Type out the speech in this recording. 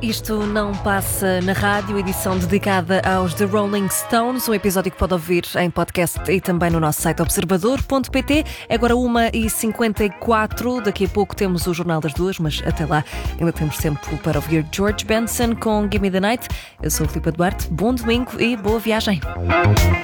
Isto não passa na rádio, edição dedicada aos The Rolling Stones, um episódio que pode ouvir em podcast e também no nosso site observador.pt. É agora 1h54, daqui a pouco temos o Jornal das Duas, mas até lá ainda temos tempo para ouvir George Benson com Give Me The Night. Eu sou a Filipa Duarte, bom domingo e boa viagem.